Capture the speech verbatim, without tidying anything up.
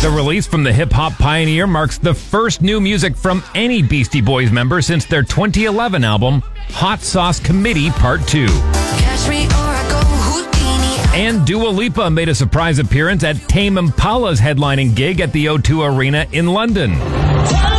The release from the hip-hop pioneer marks the first new music from any Beastie Boys member since their twenty eleven album, Hot Sauce Committee Part two. Catch me or I go Houdini. And Dua Lipa made a surprise appearance at Tame Impala's headlining gig at the O two Arena in London.